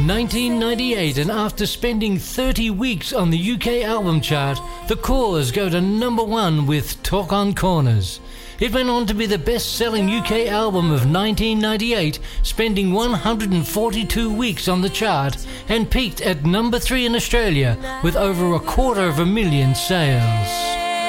1998, and after spending 30 weeks on the UK album chart, The Cause go to number 1 with Talk on Corners. It went on to be the best-selling UK album of 1998, spending 142 weeks on the chart, and peaked at number 3 in Australia with over 250,000 sales.